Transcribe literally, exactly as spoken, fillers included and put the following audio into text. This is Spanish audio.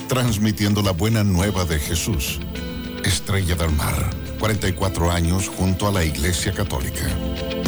transmitiendo la buena nueva de Jesús. Estrella del Mar, cuarenta y cuatro años junto a la Iglesia Católica.